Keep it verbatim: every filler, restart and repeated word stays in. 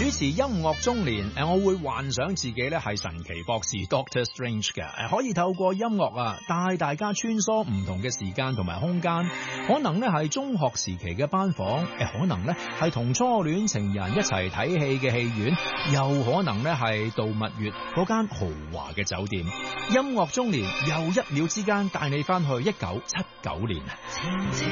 持音樂中年，誒，我會幻想自己咧係神奇博士 Doctor Strange 嘅，誒，可以透過音樂啊帶大家穿梭唔同嘅時間同埋空間，可能咧係中學時期嘅班房，誒，可能咧係同初戀情人一齊睇戲嘅戲院，又可能咧係度蜜月嗰間豪華嘅酒店。音樂中年又一秒之間帶你翻去一九七九年。